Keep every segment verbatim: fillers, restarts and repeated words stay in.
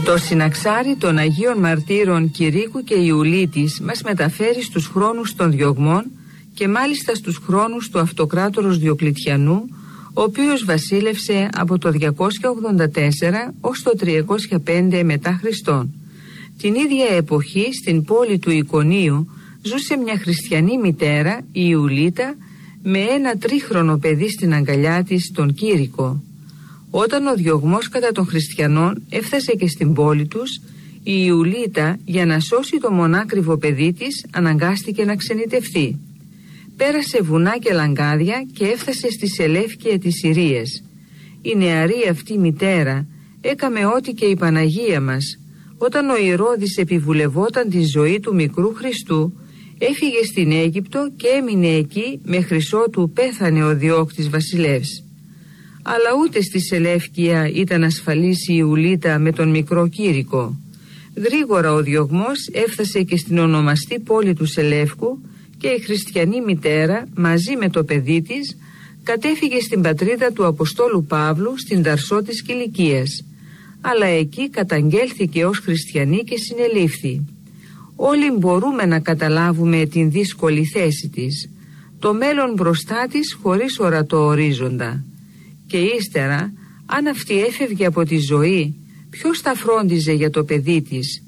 Το συναξάρι των Αγίων Μαρτύρων Κηρύκου και Ιουλίτης μας μεταφέρει στους χρόνους των διωγμών και μάλιστα στους χρόνους του αυτοκράτορος Διοκλητιανού, ο οποίος βασίλευσε από το διακόσια ογδόντα τέσσερα ως το τριακόσια πέντε μετά Χριστόν. Την ίδια εποχή στην πόλη του Εικονίου ζούσε μια χριστιανή μητέρα, η Ιουλίτα, με ένα τρίχρονο παιδί στην αγκαλιά της, τον Κήρυκο. Όταν ο διωγμός κατά των χριστιανών έφτασε και στην πόλη τους, η Ιουλίτα, για να σώσει το μονάκριβο παιδί της, αναγκάστηκε να ξενιτευθεί. Πέρασε βουνά και λαγκάδια και έφτασε στη Σελεύκεια της Συρίας. Η νεαρή αυτή μητέρα έκαμε ό,τι και η Παναγία μας. Όταν ο Ηρώδης επιβουλευόταν τη ζωή του μικρού Χριστού, έφυγε στην Αίγυπτο και έμεινε εκεί μέχρι ότου πέθανε ο διώκτης βασιλεύς. Αλλά ούτε στη Σελεύκεια ήταν ασφαλής η Ιουλίτα με τον μικρό Κήρυκο. Γρήγορα ο διωγμός έφτασε και στην ονομαστή πόλη του Σελεύκου και η χριστιανή μητέρα μαζί με το παιδί της κατέφυγε στην πατρίδα του Αποστόλου Παύλου, στην Ταρσό της Κιλικίας. Αλλά εκεί καταγγέλθηκε ως χριστιανή και συνελήφθη. Όλοι μπορούμε να καταλάβουμε την δύσκολη θέση της, το μέλλον μπροστά της χωρίς ορατό ορίζοντα. Και ύστερα, αν αυτή έφευγε από τη ζωή, ποιος θα φρόντιζε για το παιδί της?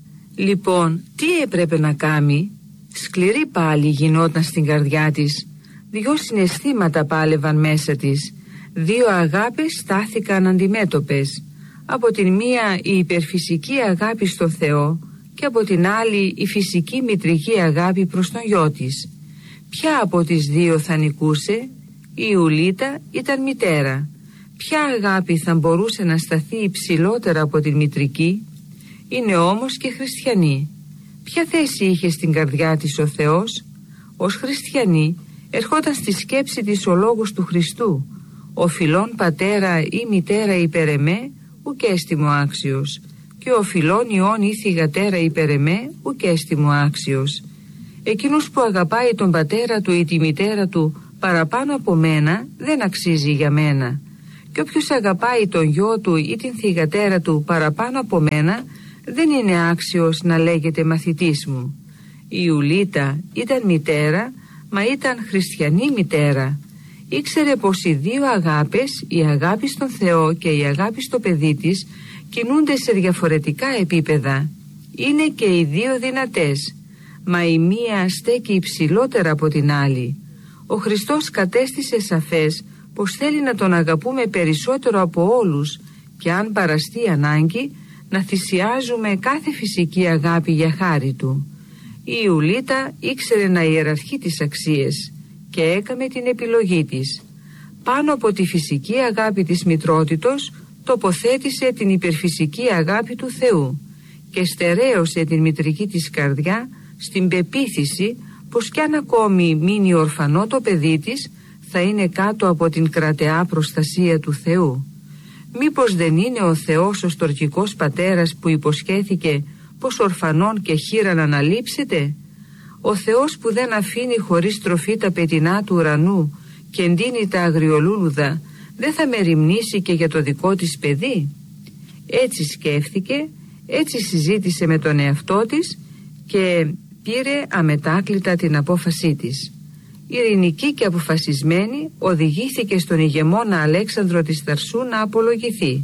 Λοιπόν, τι έπρεπε να κάνει? Σκληρή πάλι γινόταν στην καρδιά της. Δυο συναισθήματα πάλευαν μέσα της. Δύο αγάπες στάθηκαν αντιμέτωπες. Από την μία η υπερφυσική αγάπη στο Θεό και από την άλλη η φυσική μητρική αγάπη προς τον γιο της. Ποια από τις δύο θα νικούσε? Η Ιουλίτα ήταν μητέρα. Ποια αγάπη θα μπορούσε να σταθεί υψηλότερα από την μητρική? Είναι όμως και χριστιανή. Ποια θέση είχε στην καρδιά της ο Θεός? Ως χριστιανή ερχόταν στη σκέψη της ο λόγος του Χριστού: «Ο φιλών πατέρα ή μητέρα υπέρ εμέ, ουκ έστιμο άξιος, και ο φιλών ιών ή θυγατέρα υπέρ εμέ, ουκ έστιμο άξιος». Εκείνος που αγαπάει τον πατέρα του ή τη μητέρα του παραπάνω από μένα δεν αξίζει για μένα, και όποιος αγαπάει τον γιο του ή την θυγατέρα του παραπάνω από μένα δεν είναι άξιος να λέγεται μαθητής μου. Η Ιουλίτα ήταν μητέρα, μα ήταν χριστιανή μητέρα. Ήξερε πως οι δύο αγάπες, η αγάπη στον Θεό και η αγάπη στο παιδί της, κινούνται σε διαφορετικά επίπεδα. Είναι και οι δύο δυνατές, μα η μία στέκει υψηλότερα από την άλλη. Ο Χριστός κατέστησε σαφές πως θέλει να τον αγαπούμε περισσότερο από όλους και αν παραστεί ανάγκη να θυσιάζουμε κάθε φυσική αγάπη για χάρη του. Η Ιουλίτα ήξερε να ιεραρχεί τις αξίες και έκαμε την επιλογή της. Πάνω από τη φυσική αγάπη της μητρότητος τοποθέτησε την υπερφυσική αγάπη του Θεού και στερέωσε την μητρική της καρδιά στην πεποίθηση πως κι αν ακόμη μείνει ορφανό το παιδί της, θα είναι κάτω από την κρατεά προστασία του Θεού. Μήπως δεν είναι ο Θεός ο στορκικός πατέρας που υποσχέθηκε πως ορφανών και χείραν αναλείψετε? Ο Θεός που δεν αφήνει χωρίς τροφή τα πετεινά του ουρανού και εντείνει τα αγριολούλουδα, δεν θα μεριμνήσει και για το δικό της παιδί? Έτσι σκέφτηκε, έτσι συζήτησε με τον εαυτό της και πήρε αμετάκλητα την απόφασή της. Ειρηνική και αποφασισμένη οδηγήθηκε στον ηγεμόνα Αλέξανδρο της Ταρσού να απολογηθεί.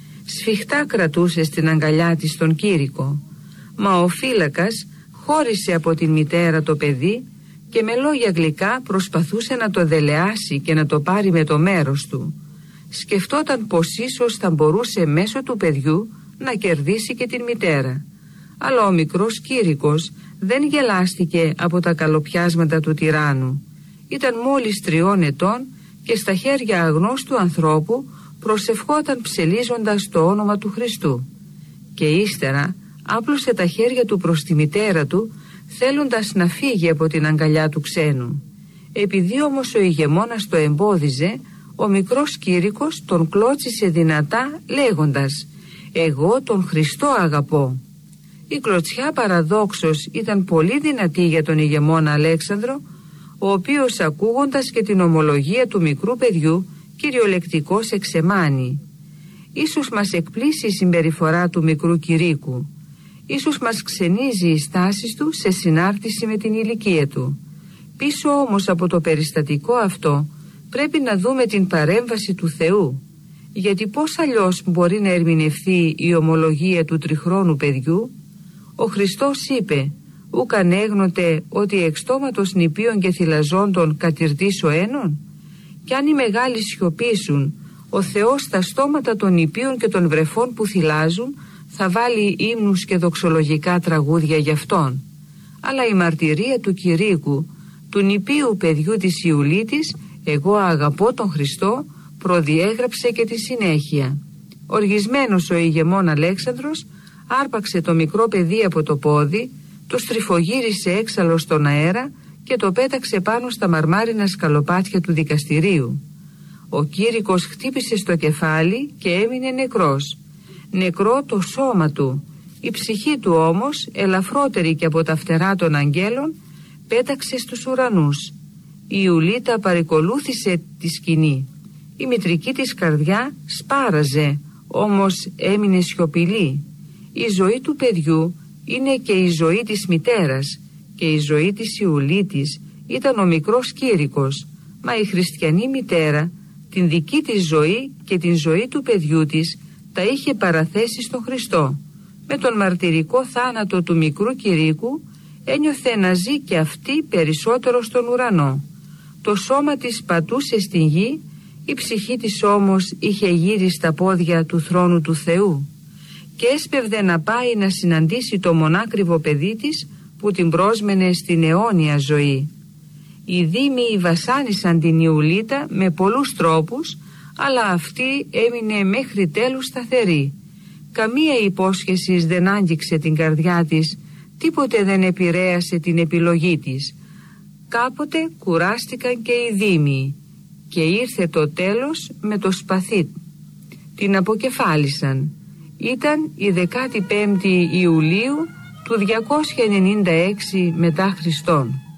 Σφιχτά κρατούσε στην αγκαλιά της τον Κήρυκο, μα ο φύλακας χώρισε από την μητέρα το παιδί και με λόγια γλυκά προσπαθούσε να το δελεάσει και να το πάρει με το μέρος του. Σκεφτόταν πως ίσως θα μπορούσε μέσω του παιδιού να κερδίσει και την μητέρα. Αλλά ο μικρός Κήρυκος δεν γελάστηκε από τα καλοπιάσματα του τυράννου. Ήταν μόλις τριών ετών και στα χέρια αγνώστου ανθρώπου προσευχόταν ψελίζοντας το όνομα του Χριστού. Και ύστερα άπλωσε τα χέρια του προς τη μητέρα του, θέλοντας να φύγει από την αγκαλιά του ξένου. Επειδή όμως ο ηγεμόνας το εμπόδιζε, ο μικρός Κήρυκος τον κλώτσισε δυνατά λέγοντας «Εγώ τον Χριστό αγαπώ». Η κλωτσιά παραδόξως ήταν πολύ δυνατή για τον ηγεμόνα Αλέξανδρο, ο οποίος ακούγοντας και την ομολογία του μικρού παιδιού κυριολεκτικώς εξεμάνει. Ίσως μας εκπλήσει η συμπεριφορά του μικρού Κυρίκου. Ίσως μας ξενίζει η στάση του σε συνάρτηση με την ηλικία του. Πίσω όμως από το περιστατικό αυτό πρέπει να δούμε την παρέμβαση του Θεού. Γιατί πώς αλλιώς μπορεί να ερμηνευθεί η ομολογία του τριχρόνου παιδιού? Ο Χριστός είπε «Ουκ ανέγνωτε ότι εξ στόματος νηπίων και θυλαζόντων κατηρτήσω ένων?» Κι αν οι μεγάλοι σιωπήσουν, ο Θεός στα στόματα των νηπίων και των βρεφών που θυλάζουν θα βάλει ύμνους και δοξολογικά τραγούδια γι' αυτόν. Αλλά η μαρτυρία του Κυρίκου, του νηπίου παιδιού της Ιουλίτης, «Εγώ αγαπώ τον Χριστό», προδιέγραψε και τη συνέχεια. Οργισμένος ο ηγεμόν Αλέξανδρος άρπαξε το μικρό παιδί από το πόδι, το στριφογύρισε έξαλλο στον αέρα και το πέταξε πάνω στα μαρμάρινα σκαλοπάτια του δικαστηρίου. Ο Κήρυκος χτύπησε στο κεφάλι και έμεινε νεκρός. Νεκρό το σώμα του. Η ψυχή του όμως, ελαφρότερη και από τα φτερά των αγγέλων, πέταξε στους ουρανούς. Η Ιουλίτα παρακολούθησε τη σκηνή. Η μητρική της καρδιά σπάραζε, όμως έμεινε σιωπηλή. Η ζωή του παιδιού είναι και η ζωή της μητέρας και η ζωή της Ιουλίτης ήταν ο μικρός Κήρυκος, μα η χριστιανή μητέρα την δική της ζωή και την ζωή του παιδιού της τα είχε παραθέσει στον Χριστό. Με τον μαρτυρικό θάνατο του μικρού Κυρίκου ένιωθε να ζει και αυτή περισσότερο στον ουρανό. Το σώμα της πατούσε στην γη, η ψυχή της όμως είχε γύρει στα πόδια του θρόνου του Θεού και έσπευδε να πάει να συναντήσει το μονάκριβο παιδί της που την πρόσμενε στην αιώνια ζωή. Οι δήμοι βασάνισαν την Ιουλίτα με πολλούς τρόπους, αλλά αυτή έμεινε μέχρι τέλους σταθερή. Καμία υπόσχεση δεν άγγιξε την καρδιά της, τίποτε δεν επηρέασε την επιλογή της. Κάποτε κουράστηκαν και οι δήμοι και ήρθε το τέλος με το σπαθί. Την αποκεφάλισαν. Ήταν η δεκάτη πέμπτη Ιουλίου του διακόσια ενενήντα έξι μετά Χριστόν.